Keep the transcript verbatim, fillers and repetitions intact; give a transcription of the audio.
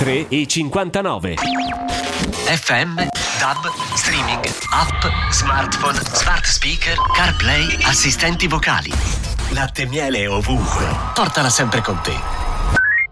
quarantatré e cinquantanove. F M, D A B, streaming, app, smartphone, smart speaker, CarPlay, assistenti vocali. Latte e miele ovunque. Portala sempre con te.